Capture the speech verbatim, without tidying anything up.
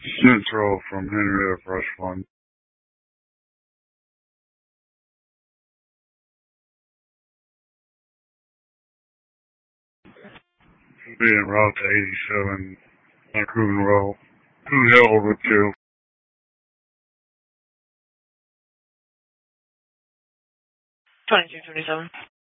Central from Henrietta Brush Fund. Being Route eighty-seven, Coon Row. Coon Hill Route two. twenty-two twenty-seven.